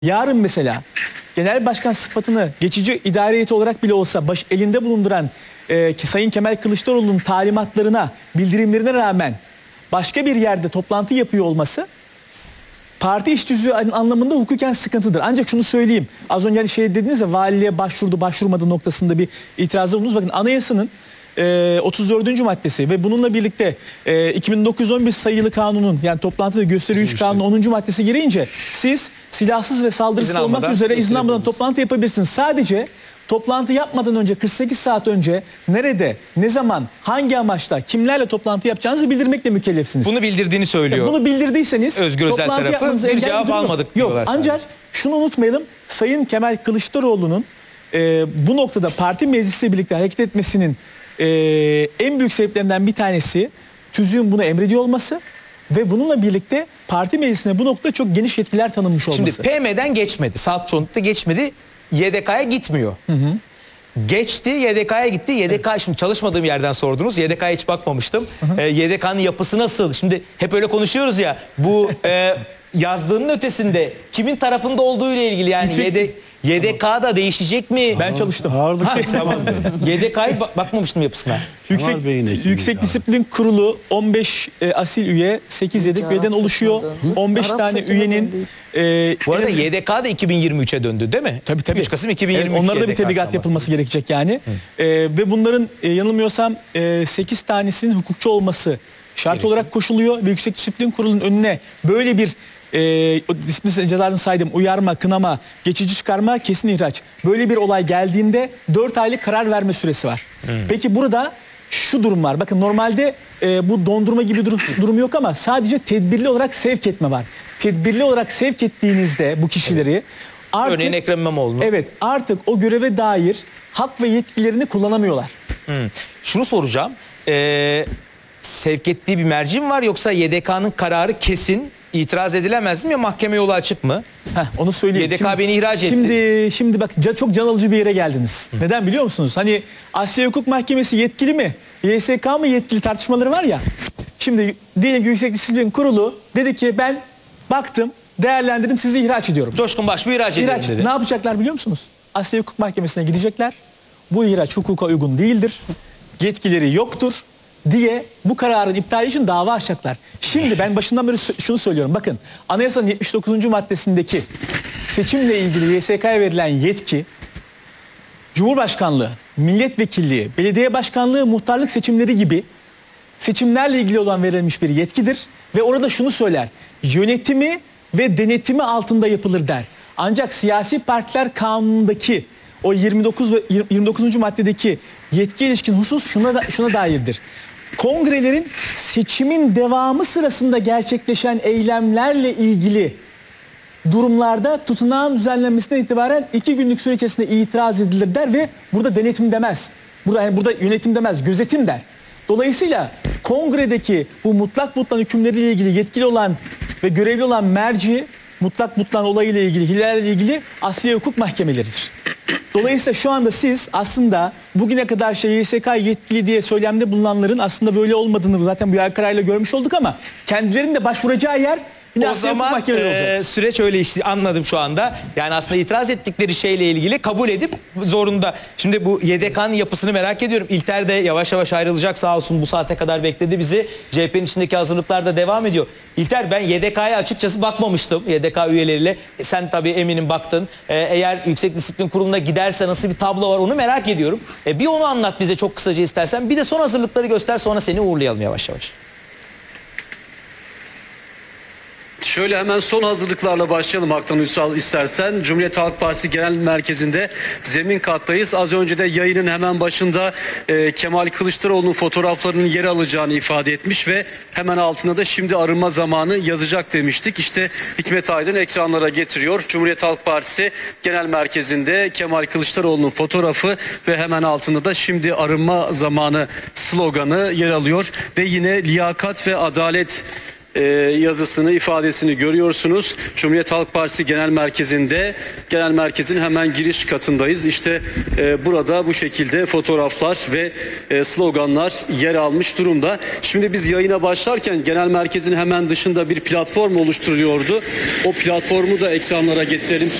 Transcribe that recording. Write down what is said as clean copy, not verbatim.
Yarın mesela genel başkan sıfatını geçici idare heyeti olarak bile olsa elinde bulunduran Sayın Kemal Kılıçdaroğlu'nun talimatlarına, bildirimlerine rağmen başka bir yerde toplantı yapıyor olması parti iş tüzüğü anlamında hukuken sıkıntıdır. Ancak şunu söyleyeyim. Az önce hani dediniz ya, valiliğe başvurdu, başvurmadı noktasında bir itirazda bulundunuz. Bakın anayasanın 34. maddesi ve bununla birlikte 2911 sayılı kanunun, yani toplantı ve gösteri yürüyüş kanunun 10. maddesi gereğince siz silahsız ve saldırısız olmak üzere izin almadan toplantı yapabilirsiniz. Sadece toplantı yapmadan önce 48 saat önce nerede, ne zaman, hangi amaçla, kimlerle toplantı yapacağınızı bildirmekle mükellefsiniz. Bunu bildirdiğini söylüyor. Bunu bildirdiyseniz Özgür Özel tarafı bir cevap almadık yok. Ancak şunu unutmayalım. Sayın Kemal Kılıçdaroğlu'nun bu noktada parti meclisiyle birlikte hareket etmesinin en büyük sebeplerinden bir tanesi tüzüğün bunu emrediyor olması ve bununla birlikte parti meclisine bu noktada çok geniş yetkiler tanınmış olması. Şimdi PM'den geçmedi. Salt çoğunlukta geçmedi. YDK'ya gitmiyor. Geçti, YDK'ya gitti. YDK, şimdi çalışmadığım yerden sordunuz. YDK'ya hiç bakmamıştım. YDK'nın yapısı nasıl? Şimdi hep öyle konuşuyoruz ya. Bu yazdığının ötesinde kimin tarafında olduğu ile ilgili, yani YDK'da değişecek mi? Ben çalıştım. Tamam. YDK'ya bakmamıştım yapısına. Yüksek Disiplin Kurulu 15 asil üye, 8 yedek üyeden oluşuyor. 15 tane üyenin bu arada YDK da 2023'e döndü değil mi? Tabii. 3 Kasım 2023. Onlara da bir tebligat yapılması gerekecek yani. Ve bunların yanılmıyorsam 8 tanesinin hukukçu olması şart olarak koşuluyor ve Yüksek Disiplin Kurulu'nun önüne böyle bir disiplin cezalarını saydım: uyarma, kınama, geçici çıkarma, kesin ihraç. Böyle bir olay geldiğinde 4 aylık karar verme süresi var. Peki burada şu durum var. Bakın normalde bu dondurma gibi durum yok ama sadece tedbirli olarak sevk etme var. Tedbirli olarak sevk ettiğinizde bu kişileri artık, örneğin Ekrem İmamoğlu'nu. Evet, artık o göreve dair hak ve yetkilerini kullanamıyorlar. Şunu soracağım. Sevk ettiği bir merci mi var, yoksa YDK'nın kararı kesin, itiraz edilemez mi, ya mahkeme yolu açık mı? Onu söyleyeyim. YDK beni ihraç etti. Şimdi bak, çok can alıcı bir yere geldiniz. Neden biliyor musunuz? Hani Asya Hukuk Mahkemesi yetkili mi, YSK mı yetkili tartışmaları var ya. Şimdi diyelim ki Yüksek Disiplin Kurulu dedi ki ben baktım, değerlendirdim, sizi ihraç ediyorum. Coşkun Başbuğ ihraç ediyorum dedi. Ne yapacaklar biliyor musunuz? Asya Hukuk Mahkemesi'ne gidecekler. Bu ihraç hukuka uygun değildir, yetkileri yoktur diye bu kararın iptali için dava açacaklar. Şimdi ben başından beri şunu söylüyorum. Bakın, Anayasanın 79. maddesindeki seçimle ilgili YSK'ya verilen yetki, Cumhurbaşkanlığı, milletvekilliği, belediye başkanlığı, muhtarlık seçimleri gibi seçimlerle ilgili olan verilmiş bir yetkidir. Ve orada şunu söyler: yönetimi ve denetimi altında yapılır der. Ancak siyasi partiler kanunundaki o 29. maddedeki yetki ilişkin husus şuna dairdir: kongrelerin seçimin devamı sırasında gerçekleşen eylemlerle ilgili durumlarda tutunağın düzenlenmesinden itibaren 2 günlük süre içerisinde itiraz edilir der ve burada denetim demez. Burada yönetim demez, gözetim der. Dolayısıyla kongredeki bu mutlak hükümleriyle ilgili yetkili olan ve görevli olan merci, mutlak olayıyla ilgili, hilallerle ilgili Asya Hukuk Mahkemeleridir. Dolayısıyla şu anda siz aslında bugüne kadar YSK yetkili diye söylemde bulunanların aslında böyle olmadığını zaten bu yargı kararıyla görmüş olduk ama kendilerinin de başvuracağı yer o zaman süreç öyle işte, anladım şu anda. Yani aslında itiraz ettikleri şeyle ilgili kabul edip zorunda. Şimdi bu YDK'nın yapısını merak ediyorum. İlter de yavaş yavaş ayrılacak, sağ olsun, bu saate kadar bekledi bizi. CHP'nin içindeki hazırlıklar da devam ediyor. İlter, ben YDK'ya açıkçası bakmamıştım, YDK üyeleriyle. Sen tabii eminim baktın. Eğer Yüksek Disiplin Kurulu'na giderse nasıl bir tablo var, onu merak ediyorum. Bir onu anlat bize çok kısaca istersen. Bir de son hazırlıkları göster, sonra seni uğurlayalım yavaş yavaş. Şöyle hemen son hazırlıklarla başlayalım Haktan Uysal, istersen. Cumhuriyet Halk Partisi Genel Merkezi'nde zemin kattayız. Az önce de yayının hemen başında Kemal Kılıçdaroğlu'nun fotoğraflarının yer alacağını ifade etmiş ve hemen altında da şimdi arınma zamanı yazacak demiştik. İşte Hikmet Aydın ekranlara getiriyor. Cumhuriyet Halk Partisi Genel Merkezi'nde Kemal Kılıçdaroğlu'nun fotoğrafı ve hemen altında da şimdi arınma zamanı sloganı yer alıyor ve yine liyakat ve adalet yazısını, ifadesini görüyorsunuz. Cumhuriyet Halk Partisi Genel Merkezi'nde, genel merkezin hemen giriş katındayız. İşte burada bu şekilde fotoğraflar ve sloganlar yer almış durumda. Şimdi biz yayına başlarken genel merkezin hemen dışında bir platform oluşturuyordu. O platformu da ekranlara getirelim.